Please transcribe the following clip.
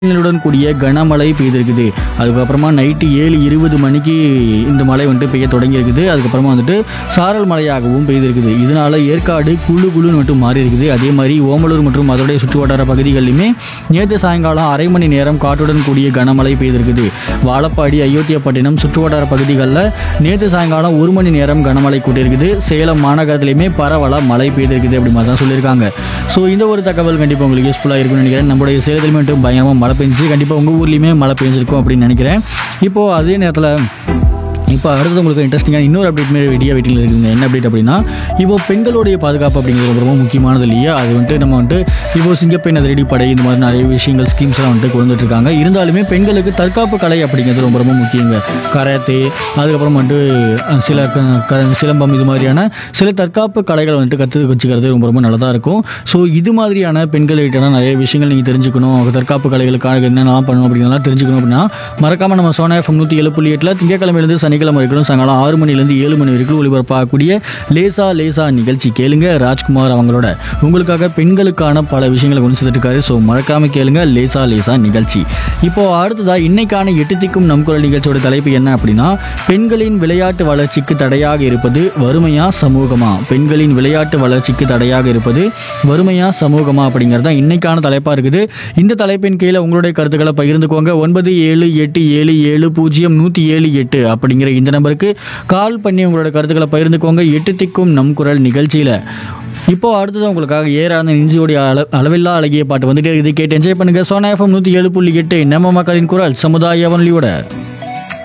ுடன் கூடிய கனமழை பெய்திருக்குது. அதுக்கப்புறமா நைட்டு 7:20 மணிக்கு இந்த மழை வந்துட்டு பெய்ய தொடங்கியிருக்குது. அதுக்கப்புறமா வந்துட்டு சாரல் மழையாகவும் பெய்திருக்குது. இதனால ஏற்காடு குழுன்னு மட்டும் மாறி இருக்குது. அதே மாதிரி ஓமலூர் மற்றும் அதோடைய சுற்றுவட்டார பகுதிகளிலுமே நேற்று சாயங்காலம் அரை மணி நேரம் காற்றுடன் கூடிய கனமழை பெய்திருக்குது. வாழப்பாடி அயோத்தியாப்பட்டினம் சுற்றுவட்டார பகுதிகளில் நேற்று சாயங்காலம் 1 மணி நேரம் கனமழை கூட்டியிருக்குது. சேலம் மாநகரத்திலையுமே பரவலாக மழை பெய்திருக்குது அப்படி மாதிரி தான் சொல்லியிருக்காங்க. ஸோ இந்த ஒரு தகவல் கண்டிப்பாக உங்களுக்கு யூஸ்ஃபுல்லாக இருக்கும்னு நினைக்கிறேன். நம்மளுடைய சேலத்திலுமே மட்டும் பயங்கரமாக மழை பெஞ்சு கண்டிப்பாக உங்கள் ஊர்லேயுமே மழை பெஞ்சிருக்கும் அப்படின்னு நினைக்கிறேன். இப்போது அதே நேரத்தில் இப்போ அடுத்தது உங்களுக்கு இன்ட்ரெஸ்டிங்காக இன்னொரு அப்டேட் மாரி வீடியோ வெயிட்டில் இருக்குங்க. என்ன அப்டேட் அப்படின்னா, இப்போ பெண்களுடைய பாதுகாப்பு அப்படிங்கிறது ரொம்ப முக்கியமானது இல்லையா? அது வந்துட்டு நம்ம வந்துட்டு இப்போ சிங்கப்பெண் அதிரடி படை இந்த மாதிரி நிறைய விஷயங்கள் ஸ்கீம்ஸ்லாம் வந்துட்டு கொண்டு வந்துட்டுருக்காங்க. இருந்தாலுமே பெண்களுக்கு தற்காப்பு கலை அப்படிங்கிறது ரொம்ப ரொம்ப முக்கியங்க. கராத்தே, அதுக்கப்புறம் வந்துட்டு சிலம்பம் இது மாதிரியான சில தற்காப்பு கலைகளை வந்துட்டு கற்று வச்சுக்கிறது ரொம்ப ரொம்ப நல்லதாக இருக்கும். ஸோ இது மாதிரியான பெண்கள்கிட்ட நிறைய விஷயங்கள் நீங்கள் தெரிஞ்சுக்கணும். தற்காப்பு கலைகளுக்காக என்னென்னலாம் பண்ணணும் அப்படிங்கிறதெல்லாம் தெரிஞ்சுக்கணும் அப்படின்னா மறக்காமல் நம்ம சோனா FM 107.8 திங்கட்கிழமையிலிருந்து சனிக்கிழமை வரைக்கும் சாயங்காலம் 6 மணிலேருந்து 7 மணி வரைக்கும் ஒளிபரப்பாகக்கூடிய லேசா நிகழ்ச்சி கேளுங்க. ராஜ்குமார் அவங்களோட உங்களுக்காக பெண்களுக்கான பல விஷயங்களை கொண்டு சேர்த்துருக்காரு. ஸோ மறக்காம கேளுங்க லேசா நிகழ்ச்சி. இப்போ அடுத்ததா இன்னைக்கான 8 திக்கும் நம் குரல் நிகழ்ச்சியோட தலைப்பு என்ன அப்படின்னா, பெண்களின் விளையாட்டு வளர்ச்சிக்கு தடையாக இருப்பது வறுமையா சமூகமா? பெண்களின் விளையாட்டு வளர்ச்சிக்கு தடையாக இருப்பது வறுமையா சமூகமா அப்படிங்கிறது தான் இன்னைக்கான தலைப்பா இருக்குது. இந்த தலைப்பின் கீழே உங்களுடைய கருத்துக்களை பகிர்ந்துக்கோங்க. 9787700178 அப்படிங்கிற இந்த நம்பருக்கு கால் பண்ணி உங்களோட கருத்துக்களை பகிர்ந்துக்கோங்க. 8 திக்கும் நம் குரல் நிகழ்ச்சியில். இப்போ அடுத்தது உங்களுக்காக ஏறான நெஞ்சியோடைய அளவில்லா அழகிய பாட்டு வந்துட்டே இருக்குது. கேட்டு என்ஜாய் பண்ணுங்க. சோனா FM 107.8 நம்ம மக்களின் குரல் சமுதாய வானொலியோட.